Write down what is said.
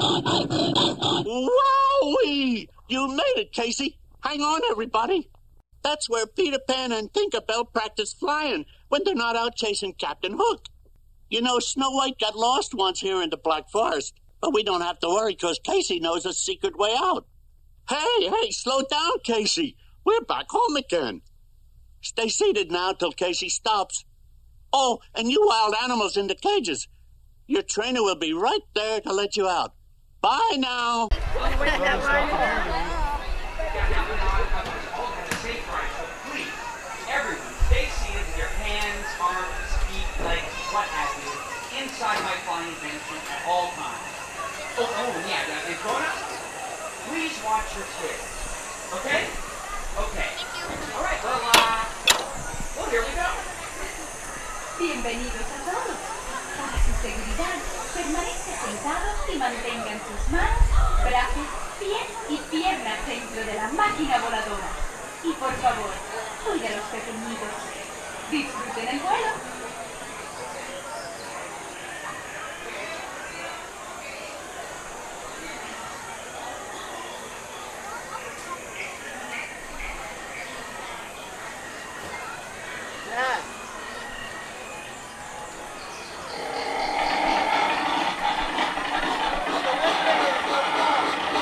Wowee! You made it, Casey. Hang on, everybody. That's where Peter Pan and Tinkerbell practice flying when they're not out chasing Captain Hook. You know, Snow White got lost once here in the Black Forest, but we don't have to worry because Casey knows a secret way out. Hey, slow down, Casey. We're back home again. Stay seated now till Casey stops. Oh, and you wild animals in the cages. Your trainer will be right there to let you out. Bye now. Everyone, stay seated with your hands, arms, feet, legs, what have you, inside my flying invention at all times. Yeah, and grown-ups, please watch your kids. Okay? Okay. All right, well, here we go. Bienvenidos a todos. Para su seguridad, permanezcan sentados y mantengan sus manos, brazos, pies y piernas dentro de la máquina voladora. Y por favor, cuide a los pequeñitos. Disfruten el vuelo.